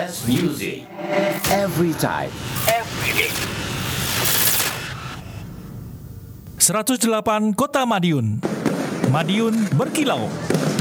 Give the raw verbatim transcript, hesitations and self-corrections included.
Best music every time. seratus delapan Kota Madiun. Madiun berkilau.